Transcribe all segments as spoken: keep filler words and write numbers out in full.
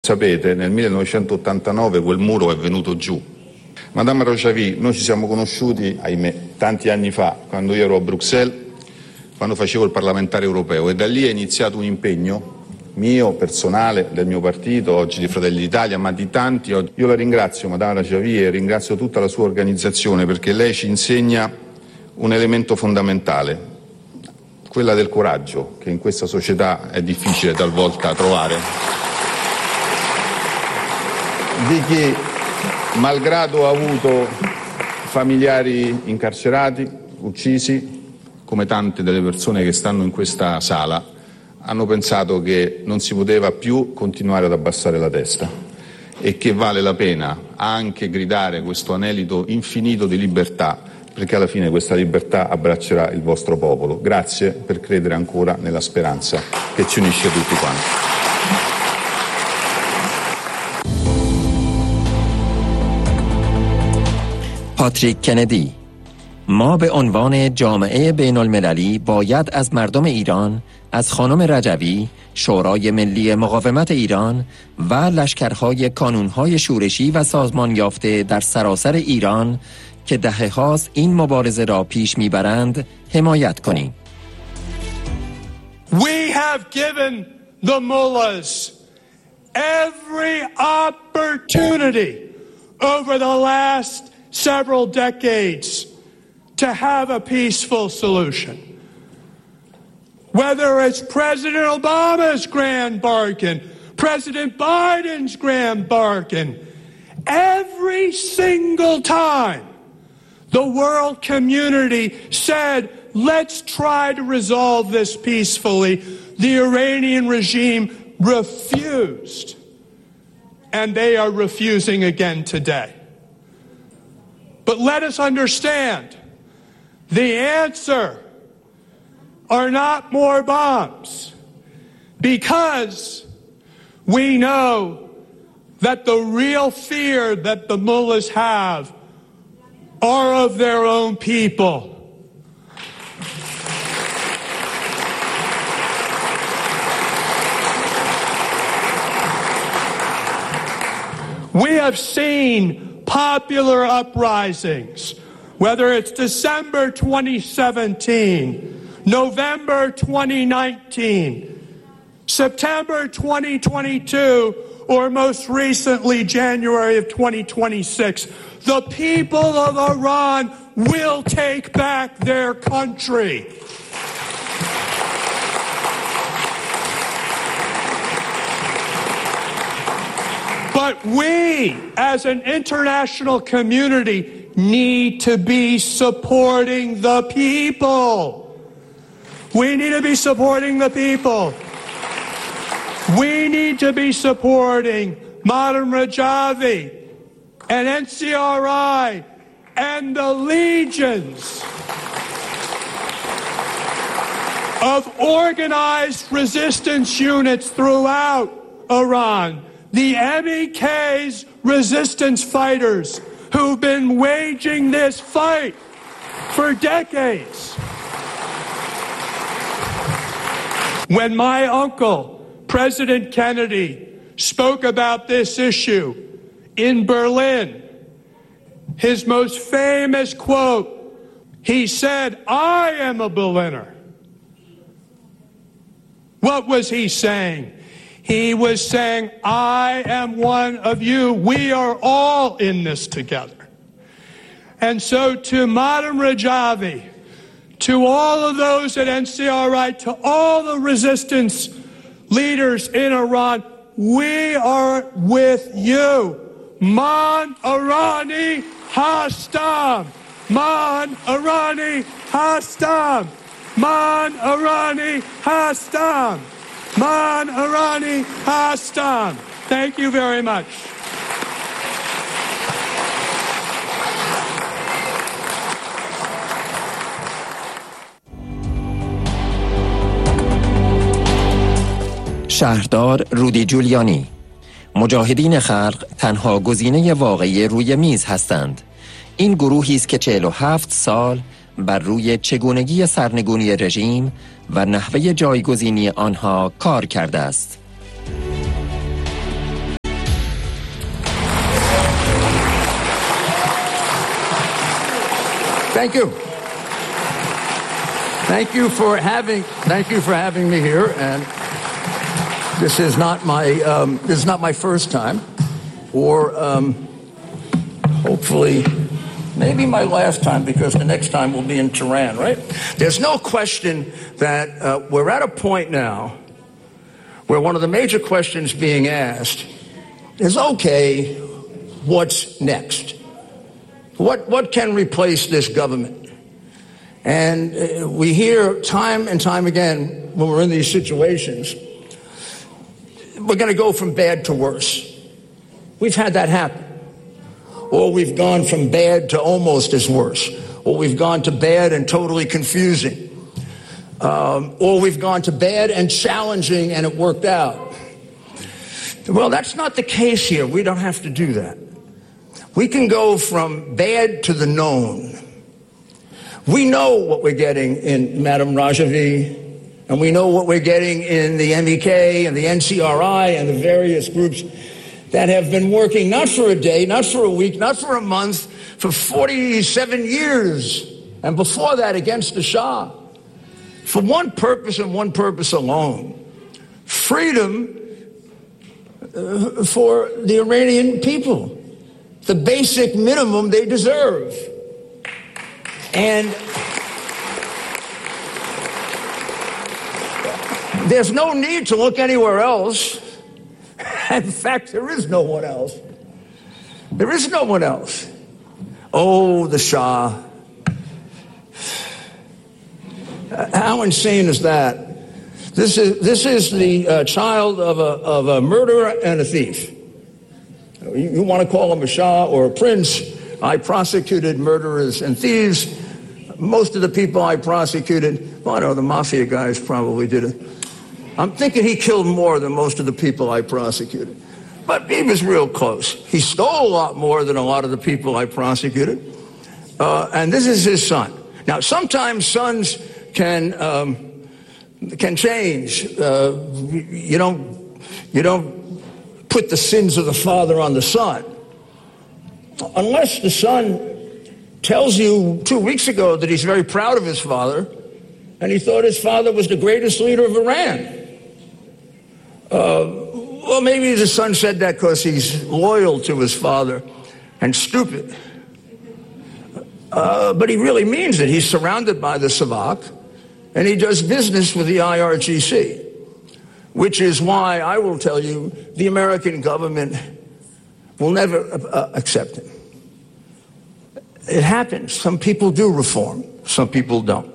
sapete, nel millenovecentottantanove quel muro è venuto giù. Madame Rojava, noi ci siamo conosciuti, ahimè, tanti anni fa, quando io ero a Bruxelles, quando facevo il parlamentare europeo, e da lì è iniziato un impegno mio, personale, del mio partito, oggi di Fratelli d'Italia, ma di tanti. Io la ringrazio, Madame Rojava, e ringrazio tutta la sua organizzazione, perché lei ci insegna un elemento fondamentale, quella del coraggio, che in questa società è difficile talvolta trovare, di chi, malgrado ha avuto familiari incarcerati, uccisi, come tante delle persone che stanno in questa sala, hanno pensato che non si poteva più continuare ad abbassare la testa e che vale la pena anche gridare questo anelito infinito di libertà, perché alla fine questa libertà abbraccerà il vostro popolo. Grazie per credere ancora nella speranza che ci unisce tutti quanti. پاتریک کندی: ما به عنوان جامعه بین المللی باید از مردم ایران، از خانم رجوی، شورای ملی مقاومت ایران و لشکرهای کانونهای شورشی و سازمان یافته در سراسر ایران که دهه هاست این مبارزه را پیش میبرند حمایت کنیم. We have given the mullahs every opportunity over the last several decades to have a peaceful solution. Whether it's President Obama's grand bargain, President Biden's grand bargain, every single time the world community said, let's try to resolve this peacefully, the Iranian regime refused. And they are refusing again today. But let us understand, the answer are not more bombs, because we know that the real fear that the mullahs have are of their own people. We have seen popular uprisings, whether it's December twenty seventeen, November twenty nineteen, September twenty twenty-two, or most recently January of twenty twenty-six. The people of Iran will take back their country. But we, as an international community, need to be supporting the people. We need to be supporting the people. We need to be supporting Madam Rajavi and N C R I and the legions of organized resistance units throughout Iran. The M E K's resistance fighters who've been waging this fight for decades. When my uncle, President Kennedy, spoke about this issue in Berlin, his most famous quote, he said, "I am a Berliner." What was he saying? He was saying, I am one of you. We are all in this together. And so to Madam Rajavi, to all of those at N C R I, to all the resistance leaders in Iran, we are with you. Man Irani Hastam. Man Irani Hastam. Man Irani Hastam. Man Irani Hastam. Thank you very much. شهردار رودی جولیانی: مجاهدین خلق تنها گزینه واقعی روی میز هستند. این گروهی است که چهل و هفت سال بر روی چگونگی سرنگونی رژیم و نحوه جایگزینی آنها کار کرده است. Thank you. Thank you for having. Thank you for having me here. And this is not my. Um, this is not my first time, or um, hopefully, maybe my last time, because the next time will be in Tehran. Right? There's no question that uh, we're at a point now where one of the major questions being asked is, okay, what's next? What what can replace this government? And uh, we hear time and time again when we're in these situations, we're going to go from bad to worse. We've had that happen. Or we've gone from bad to almost as worse. Or we've gone to bad and totally confusing. Um, or we've gone to bad and challenging and it worked out. Well, that's not the case here. We don't have to do that. We can go from bad to the known. We know what we're getting in Madame Rajavi, and we know what we're getting in the M E K and the N C R I and the various groups that have been working not for a day, not for a week, not for a month, for forty-seven years, and before that against the Shah, for one purpose and one purpose alone: freedom uh, for the Iranian people, the basic minimum they deserve. And there's no need to look anywhere else. In fact, there is no one else. There is no one else. Oh, the Shah. How insane is that? This is this is the uh, child of a of a murderer and a thief. You, you want to call him a Shah or a prince? I prosecuted murderers and thieves. Most of the people I prosecuted, well, I know the mafia guys probably did it. I'm thinking he killed more than most of the people I prosecuted. But he was real close. He stole a lot more than a lot of the people I prosecuted. Uh, and this is his son. Now, sometimes sons can um, can change. Uh, you don't you don't put the sins of the father on the son. Unless the son tells you two weeks ago that he's very proud of his father and he thought his father was the greatest leader of Iran. Uh, well, maybe the son said that because he's loyal to his father and stupid. Uh, but he really means it. He's surrounded by the Savak and he does business with the I R G C, which is why I will tell you the American government will never uh, accept him. It happens. Some people do reform. Some people don't.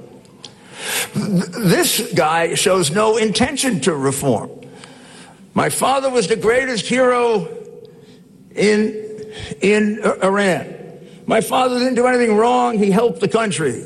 This guy shows no intention to reform. My father was the greatest hero in, in Iran. My father didn't do anything wrong. He helped the country.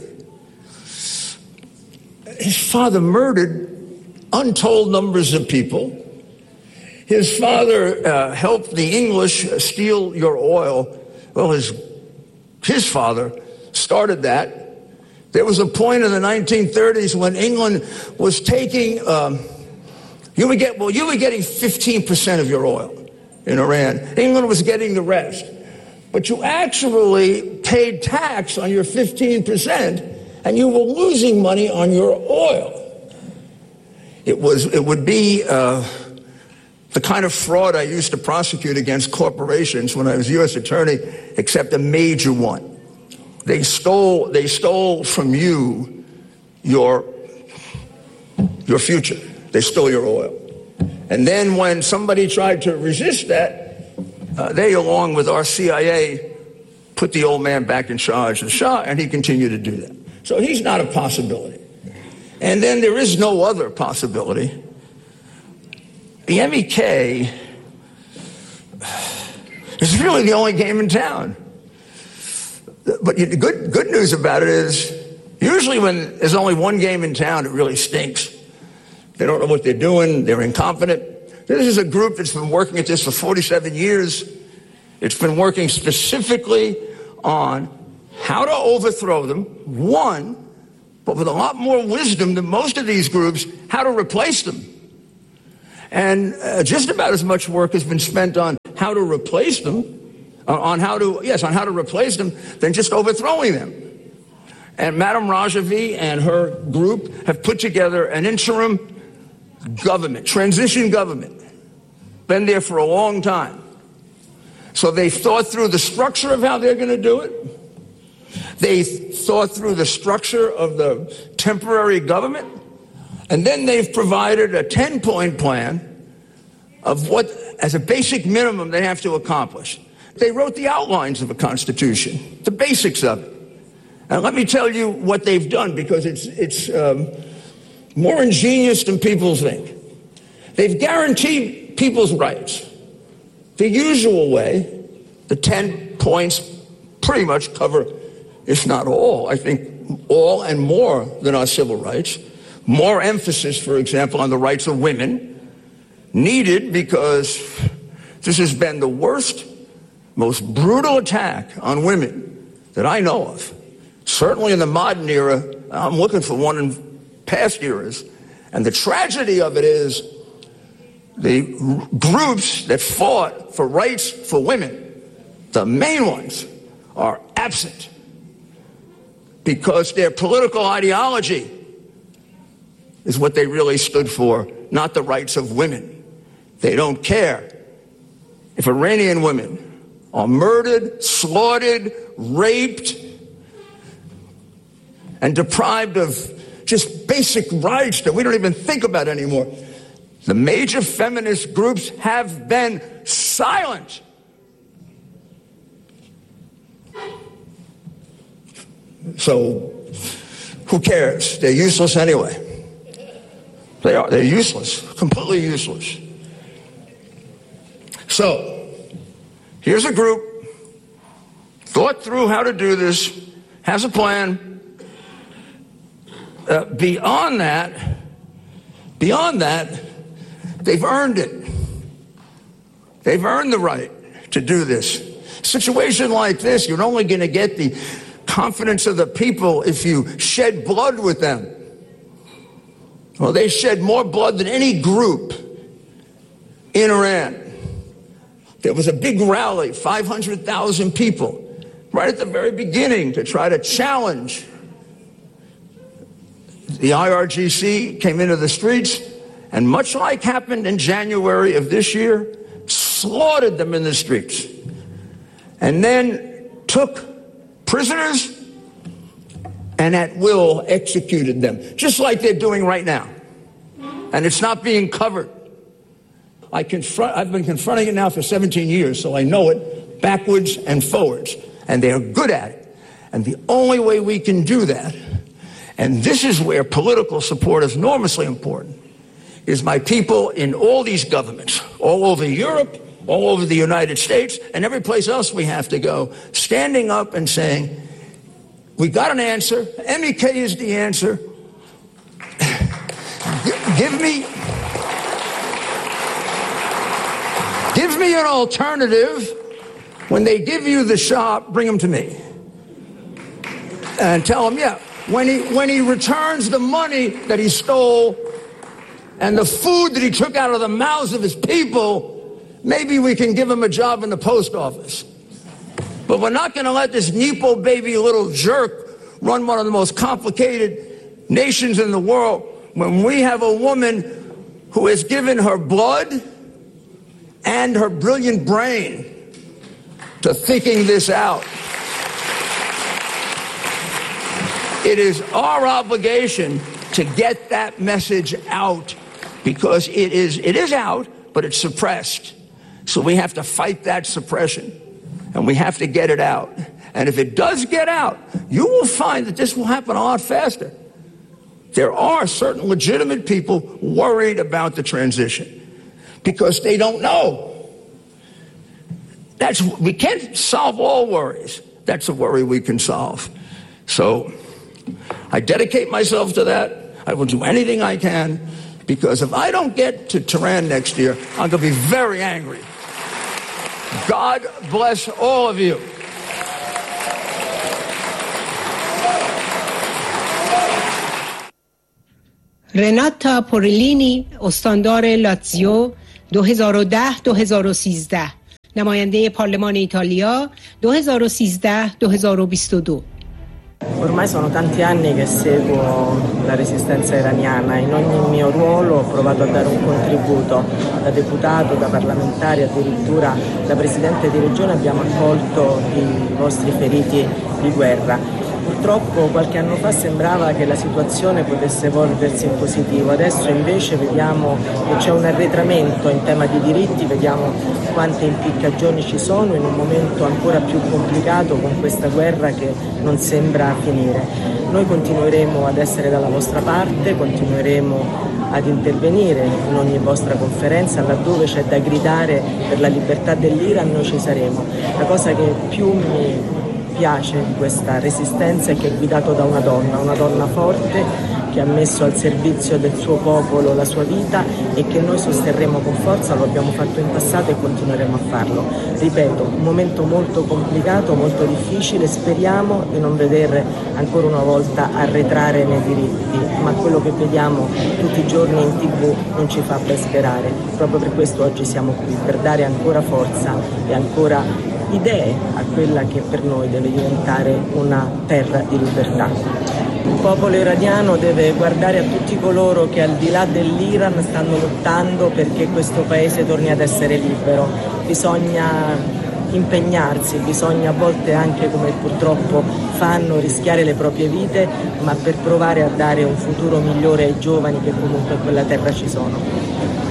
His father murdered untold numbers of people. His father uh, helped the English steal your oil. Well, his, his father started that. There was a point in the nineteen thirties when England was taking, um, you would get, well, you were getting fifteen percent of your oil in Iran. England was getting the rest. But you actually paid tax on your fifteen percent and you were losing money on your oil. It was, it would be, uh, the kind of fraud I used to prosecute against corporations when I was U S attorney, except a major one. They stole, they stole from you your, your future. They stole your oil. And then when somebody tried to resist that, uh, they, along with our C I A, put the old man back in charge of the Shah, and he continued to do that. So he's not a possibility. And then there is no other possibility. The M E K is really the only game in town. But the good, good news about it is, usually when there's only one game in town, it really stinks. They don't know what they're doing. They're incompetent. This is a group that's been working at this for forty-seven years. It's been working specifically on how to overthrow them, one, but with a lot more wisdom than most of these groups, how to replace them. And uh, just about as much work has been spent on how to replace them, uh, on how to, yes, on how to replace them, than just overthrowing them. and Madame Rajavi and her group have put together an interim government, transition government. Been there for a long time. So they've thought through the structure of how they're going to do it. They thought through the structure of the temporary government. And then they've provided a ten-point plan of what, as a basic minimum, they have to accomplish. They wrote the outlines of a constitution, the basics of it. And let me tell you what they've done, because it's, it's um, more ingenious than people think. They've guaranteed people's rights. The usual way, the ten points pretty much cover, if not all, I think all and more than our civil rights. More emphasis, for example, on the rights of women, needed because this has been the worst, most brutal attack on women that I know of. Certainly in the modern era, I'm looking for one in past eras. And the tragedy of it is the groups that fought for rights for women, the main ones, are absent because their political ideology is what they really stood for, not the rights of women. They don't care if Iranian women are murdered, slaughtered, raped, and deprived of just basic rights that we don't even think about anymore. The major feminist groups have been silent. So, who cares? They're useless anyway. They are. They're useless. Completely useless. So, here's a group, thought through how to do this, has a plan. Uh, beyond that, beyond that, they've earned it. They've earned the right to do this. Situation like this, you're only going to get the confidence of the people if you shed blood with them. Well, they shed more blood than any group in Iran. There was a big rally, five hundred thousand people, right at the very beginning to try to challenge. The I R G C came into the streets, and much like happened in January of this year, slaughtered them in the streets. And then took prisoners and at will executed them, just like they're doing right now. And it's not being covered. I confront, I've been confronting it now for seventeen years, so I know it backwards and forwards. And they're good at it. And the only way we can do that, and this is where political support is enormously important, is my people in all these governments, all over Europe, all over the United States, and every place else we have to go, standing up and saying, we got an answer, M E K is the answer, give me... Give me an alternative. When they give you the shop, bring them to me. And tell him, yeah, when he, when he returns the money that he stole and the food that he took out of the mouths of his people, maybe we can give him a job in the post office. But we're not going to let this Nepo baby little jerk run one of the most complicated nations in the world when we have a woman who has given her blood and her brilliant brain to thinking this out. It is our obligation to get that message out, because it is, it is out, but it's suppressed. So we have to fight that suppression, and we have to get it out. And if it does get out, you will find that this will happen a lot faster. There are certain legitimate people worried about the transition, because they don't know. That's, we can't solve all worries. That's a worry we can solve. So I dedicate myself to that. I will do anything I can, because if I don't get to Tehran next year, I'm going to be very angry. God bless all of you. رناتا پورلینی، استاندار لاتزیو دو هزار و ده دو هزار و سیزده، نماینده پارلمان ایتالیا دو هزار و سیزده دو هزار و بیست و دو. Ormai sono tanti anni che seguo la resistenza iraniana. In ogni mio ruolo ho provato a dare un contributo. Da deputato, da parlamentare, addirittura da presidente di regione abbiamo accolto i vostri feriti di guerra. Purtroppo qualche anno fa sembrava che la situazione potesse evolversi in positivo, adesso invece vediamo che c'è un arretramento in tema di diritti, vediamo quante impiccagioni ci sono in un momento ancora più complicato con questa guerra che non sembra finire. Noi continueremo ad essere dalla vostra parte, continueremo ad intervenire in ogni vostra conferenza, laddove c'è da gridare per la libertà dell'Iran noi ci saremo. La cosa che più mi piace di questa resistenza è che è guidato da una donna, una donna forte che ha messo al servizio del suo popolo la sua vita e che noi sosterremo con forza, lo abbiamo fatto in passato e continueremo a farlo. Ripeto, un momento molto complicato, molto difficile, speriamo di non vedere ancora una volta arretrare nei diritti, ma quello che vediamo tutti i giorni in tivù non ci fa ben sperare. Proprio per questo oggi siamo qui, per dare ancora forza e ancora idee a quella che per noi deve diventare una terra di libertà. Il popolo iraniano deve guardare a tutti coloro che al di là dell'Iran stanno lottando perché questo paese torni ad essere libero. Bisogna impegnarsi, bisogna a volte anche, come purtroppo fanno, rischiare le proprie vite, ma per provare a dare un futuro migliore ai giovani che comunque in quella terra ci sono.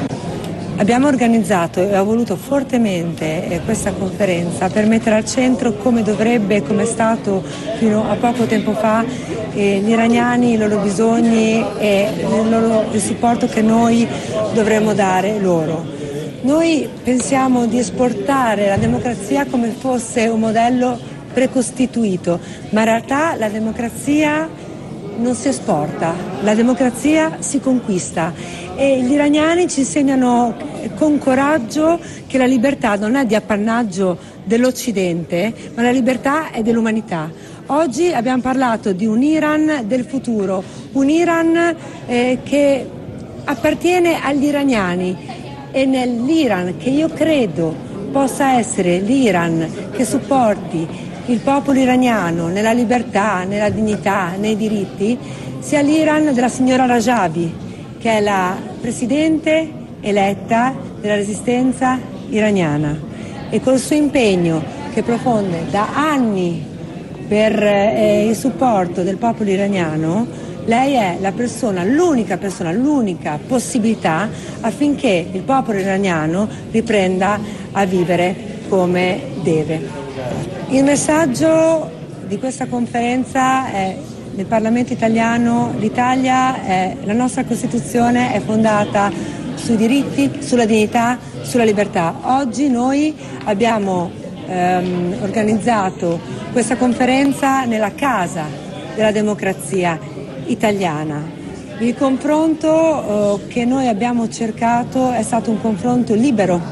Abbiamo organizzato e ho voluto fortemente eh, questa conferenza per mettere al centro, come dovrebbe, come è stato fino a poco tempo fa, eh, gli iraniani, i loro bisogni e il, loro, il supporto che noi dovremmo dare loro. Noi pensiamo di esportare la democrazia come fosse un modello precostituito, ma in realtà la democrazia non si esporta, la democrazia si conquista e gli iraniani ci insegnano con coraggio che la libertà non è di appannaggio dell'Occidente, ma la libertà è dell'umanità. Oggi abbiamo parlato di un Iran del futuro, un Iran eh, che appartiene agli iraniani e nell'Iran che io credo possa essere l'Iran che supporti il popolo iraniano nella libertà, nella dignità, nei diritti, sia l'Iran della signora Rajavi, che è la presidente eletta della resistenza iraniana e col suo impegno che profonde da anni per eh, il supporto del popolo iraniano, lei è la persona, l'unica persona, l'unica possibilità affinché il popolo iraniano riprenda a vivere come deve. Il messaggio di questa conferenza è: nel Parlamento italiano l'Italia, è, la nostra Costituzione è fondata sui diritti, sulla dignità, sulla libertà. Oggi noi abbiamo ehm, organizzato questa conferenza nella casa della democrazia italiana. Il confronto eh, che noi abbiamo cercato è stato un confronto libero,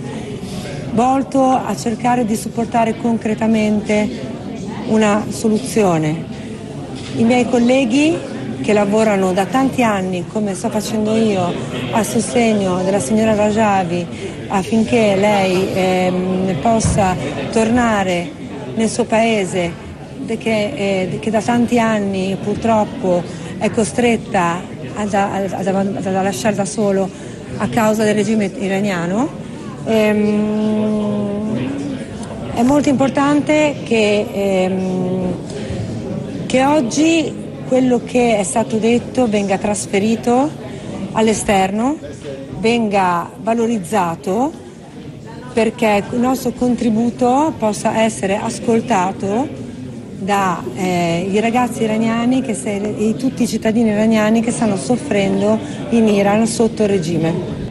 volto a cercare di supportare concretamente una soluzione. I miei colleghi che lavorano da tanti anni, come sto facendo io, a sostegno della signora Rajavi affinché lei ehm, possa tornare nel suo paese che, eh, che da tanti anni purtroppo è costretta ad, ad, ad, ad lasciare da solo a causa del regime iraniano. Ehm, è molto importante che, ehm, che oggi quello che è stato detto venga trasferito all'esterno, venga valorizzato, perché il nostro contributo possa essere ascoltato dai eh, ragazzi iraniani che se, e tutti i cittadini iraniani che stanno soffrendo in Iran sotto il regime.